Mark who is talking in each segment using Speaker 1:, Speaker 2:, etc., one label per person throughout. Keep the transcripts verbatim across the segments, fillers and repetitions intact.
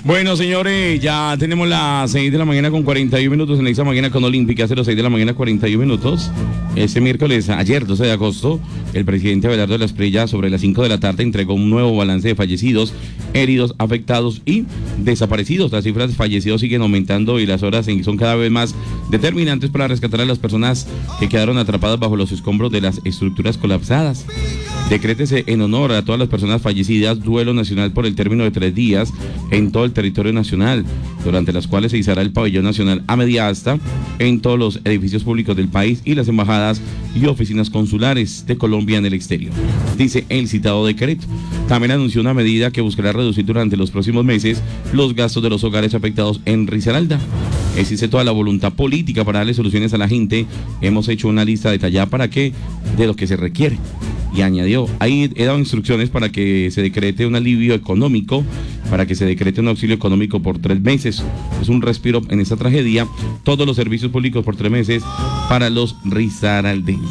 Speaker 1: Bueno, señores, ya tenemos las seis de la mañana con cuarenta y uno minutos en esta mañana con Olímpica, cero seis de la mañana cuarenta y uno minutos. Este miércoles, ayer doce de agosto, el presidente Abelardo de la Espriella sobre las cinco de la tarde entregó un nuevo balance de fallecidos, heridos, afectados y desaparecidos. Las cifras de fallecidos siguen aumentando y las horas son cada vez más determinantes para rescatar a las personas que quedaron atrapadas bajo los escombros de las estructuras colapsadas. Decrétese en honor a todas las personas fallecidas duelo nacional por el término de tres días en todo el territorio nacional, durante las cuales se izará el pabellón nacional a media asta en todos los edificios públicos del país y las embajadas y oficinas consulares de Colombia en el exterior, dice el citado decreto. También anunció una medida que buscará reducir durante los próximos meses los gastos de los hogares afectados en Risaralda. Existe toda la voluntad política para darle soluciones a la gente. Hemos hecho una lista detallada para que, de lo que se requiere. Y añadió, ahí he dado instrucciones para que se decrete un alivio económico, para que se decrete un auxilio económico por tres meses. Es un respiro en esta tragedia. Todos los servicios públicos por tres meses para los risaraldenses.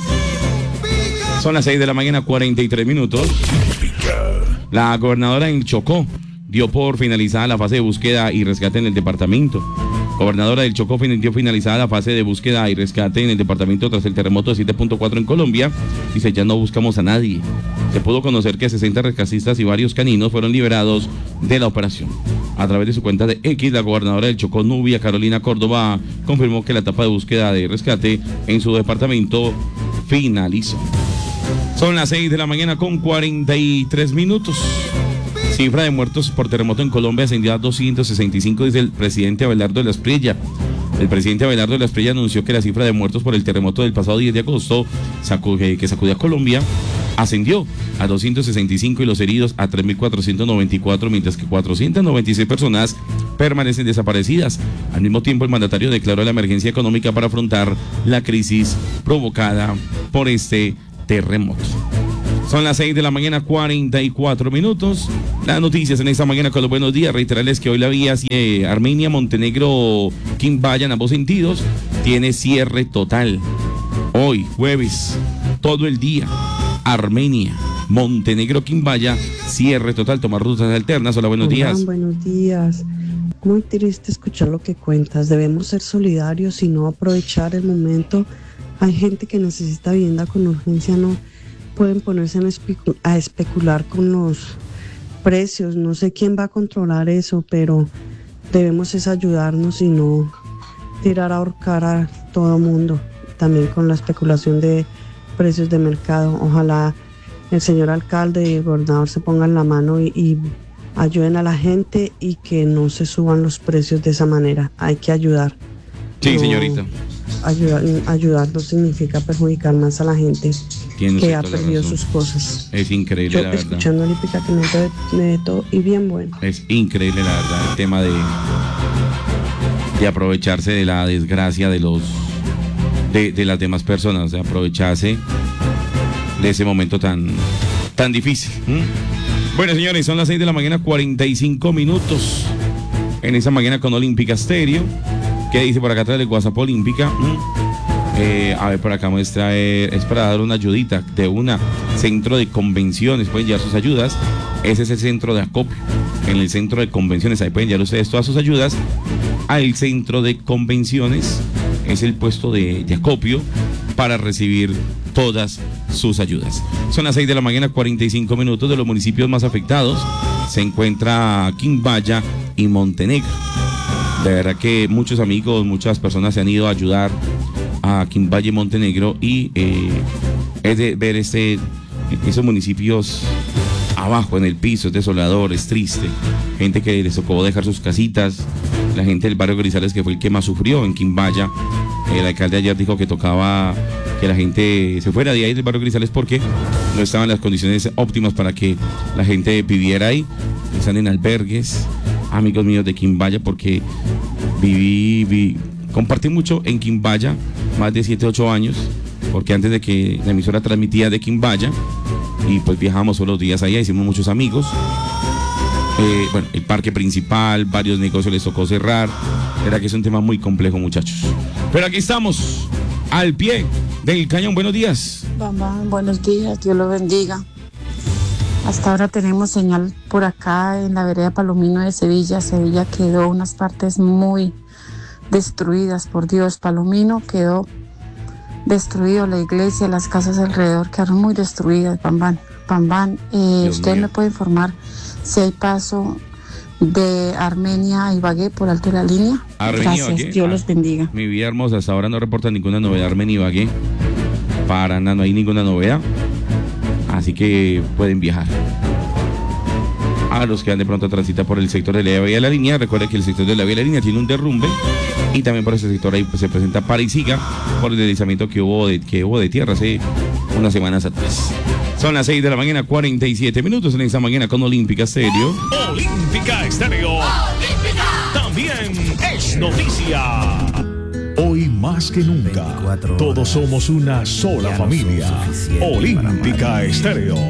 Speaker 1: Son las seis de la mañana, cuarenta y tres minutos. La gobernadora en Chocó dio por finalizada la fase de búsqueda y rescate en el departamento. Gobernadora del Chocó dio finalizada la fase de búsqueda y rescate en el departamento tras el terremoto de siete punto cuatro en Colombia. Dice, ya no buscamos a nadie. Se pudo conocer que sesenta rescatistas y varios caninos fueron liberados de la operación. A través de su cuenta de X, la gobernadora del Chocó, Nubia Carolina Córdoba, confirmó que la etapa de búsqueda de rescate en su departamento finalizó. Son las seis de la mañana con cuarenta y tres minutos. Cifra de muertos por terremoto en Colombia ascendió a doscientos sesenta y cinco, dice el presidente Abelardo de la Espriella. El presidente Abelardo de la Espriella anunció que la cifra de muertos por el terremoto del pasado diez de agosto que sacudió a Colombia ascendió a doscientos sesenta y cinco y los heridos a tres mil cuatrocientos noventa y cuatro, mientras que cuatrocientas noventa y seis personas permanecen desaparecidas. Al mismo tiempo, el mandatario declaró la emergencia económica para afrontar la crisis provocada por este terremoto. Son las seis de la mañana, cuarenta y cuatro minutos. Las noticias en esta mañana con los buenos días. Reiterarles que hoy la vía eh, Armenia, Montenegro, Quimbaya en ambos sentidos tiene cierre total. Hoy, jueves, todo el día. Armenia, Montenegro, Quimbaya, cierre total. Tomar rutas alternas. Hola, buenos
Speaker 2: Hola,
Speaker 1: días.
Speaker 2: Buenos días. Muy triste escuchar lo que cuentas. Debemos ser solidarios y no aprovechar el momento. Hay gente que necesita vivienda con urgencia, no pueden ponerse a, especu- a especular con los precios. No sé quién va a controlar eso, pero debemos es ayudarnos y no tirar a ahorcar a todo mundo. También con la especulación de precios de mercado. Ojalá el señor alcalde y el gobernador se pongan la mano y, y ayuden a la gente y que no se suban los precios de esa manera. Hay que ayudar.
Speaker 1: Sí,
Speaker 2: no,
Speaker 1: señorita.
Speaker 2: Ayudar, ayudar no significa perjudicar más a la gente
Speaker 1: Tiene
Speaker 2: que ha
Speaker 1: toda la
Speaker 2: perdido
Speaker 1: razón.
Speaker 2: sus cosas.
Speaker 1: Es increíble,
Speaker 2: Yo
Speaker 1: la verdad.
Speaker 2: escuchando Olímpica que me de, me de todo y bien bueno.
Speaker 1: Es increíble, la verdad, el tema de, de aprovecharse de la desgracia de los de, de las demás personas, de aprovecharse de ese momento tan, tan difícil. ¿Mm? Bueno, señores, son las seis de la mañana, cuarenta y cinco minutos. En esa mañana con Olímpica Stereo. ¿Qué dice por acá atrás del WhatsApp Olímpica? ¿Mm? Eh, a ver, por acá muestra, eh, es para dar una ayudita de una centro de convenciones. Pueden llevar sus ayudas. Ese es el centro de acopio. En el centro de convenciones, ahí pueden llevar ustedes todas sus ayudas. Al centro de convenciones es el puesto de, de acopio para recibir todas sus ayudas. Son las seis de la mañana, cuarenta y cinco minutos. De los municipios más afectados se encuentra Quimbaya y Montenegro. De verdad que muchos amigos, muchas personas se han ido a ayudar a Quimbaya y Montenegro y eh, es de ver este, esos municipios abajo, en el piso, es desolador, es triste. Gente que les tocó dejar sus casitas, la gente del barrio Grisales que fue el que más sufrió en Quimbaya. El alcalde ayer dijo que tocaba que la gente se fuera de ahí del barrio Grisales porque no estaban las condiciones óptimas para que la gente viviera ahí. Están en albergues. Amigos míos de Quimbaya, porque viví, vi, compartí mucho en Quimbaya, más de siete, ocho años, porque antes de que la emisora transmitía de Quimbaya, y pues viajábamos todos los días allá, hicimos muchos amigos. Eh, bueno, el parque principal, varios negocios les tocó cerrar. Era que es un tema muy complejo, muchachos. Pero aquí estamos, al pie del cañón. Buenos días.
Speaker 3: Mamá, buenos días, Dios lo bendiga. Hasta ahora tenemos señal por acá en la vereda Palomino de Sevilla. Sevilla quedó unas partes muy destruidas, por Dios. Palomino quedó destruido, la iglesia, las casas alrededor quedaron muy destruidas. Pambán, Pambán, eh, ¿usted mío. me puede informar si hay paso de Armenia a Ibagué por alto de la línea?
Speaker 1: Armenia,
Speaker 3: Gracias,
Speaker 1: Ibagué.
Speaker 3: Dios los bendiga.
Speaker 1: Mi vida hermosa, hasta ahora no reporta ninguna novedad Armenia Ibagué. Para nada, no hay ninguna novedad. Así que pueden viajar. A los que van de pronto a transitar por el sector de la vía de la línea, recuerden que el sector de la vía de la línea tiene un derrumbe y también por ese sector ahí pues, se presenta para y siga por el deslizamiento que hubo de, que hubo de tierra hace unas semanas atrás. Son las seis de la mañana, cuarenta y siete minutos en esta mañana con Olímpica Estéreo.
Speaker 4: Olímpica Estéreo. Olímpica. También es noticia. Hoy más que nunca, todos somos una sola familia. Olímpica Estéreo.